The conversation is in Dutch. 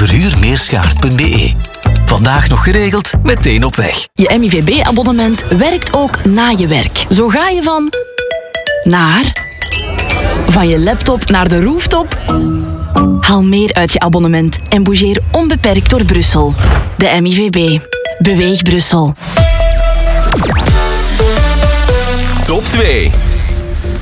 Verhuurmeerschaert.be. Vandaag nog geregeld, meteen op weg. Je MIVB-abonnement werkt ook na je werk. Zo ga je van je laptop naar de rooftop. Haal meer uit je abonnement en bougeer onbeperkt door Brussel. De MIVB. Beweeg Brussel. Top 2.